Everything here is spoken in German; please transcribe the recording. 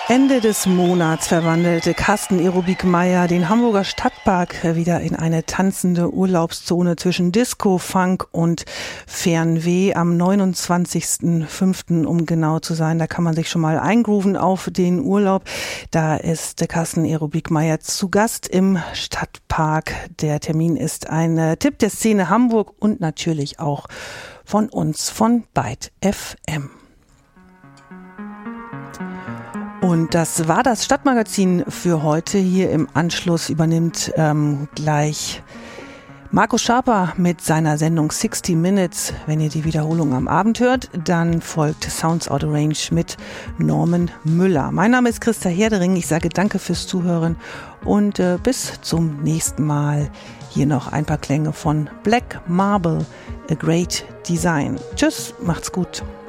Ende des Monats verwandelte Carsten Ehrubiek-Meyer den Hamburger Stadtpark wieder in eine tanzende Urlaubszone zwischen Disco, Funk und Fernweh am 29.05., um genau zu sein. Da kann man sich schon mal eingrooven auf den Urlaub. Da ist Carsten Ehrubiek-Meyer zu Gast im Stadtpark. Der Termin ist ein Tipp der Szene Hamburg und natürlich auch von uns, von Byte FM. Und das war das Stadtmagazin für heute. Hier im Anschluss übernimmt gleich Markus Schaper mit seiner Sendung 60 Minutes. Wenn ihr die Wiederholung am Abend hört, dann folgt Sounds Out of Range mit Norman Müller. Mein Name ist Christa Herdering. Ich sage danke fürs Zuhören und bis zum nächsten Mal. Hier noch ein paar Klänge von Black Marble, A Great Design. Tschüss, macht's gut.